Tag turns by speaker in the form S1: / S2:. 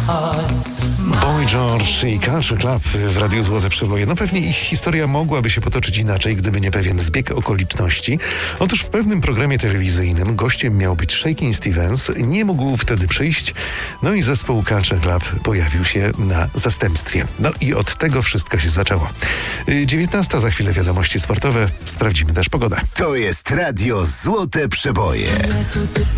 S1: Boy George i Culture Club w Radiu Złote Przeboje. No pewnie ich historia mogłaby się potoczyć inaczej, gdyby nie pewien zbieg okoliczności. Otóż w pewnym programie telewizyjnym gościem miał być Shakin' Stevens. Nie mógł wtedy przyjść. No i zespół Culture Club pojawił się na zastępstwie. No i od tego wszystko się zaczęło. 19 za chwilę wiadomości sportowe. Sprawdzimy też pogodę.
S2: To jest Radio Złote Przeboje.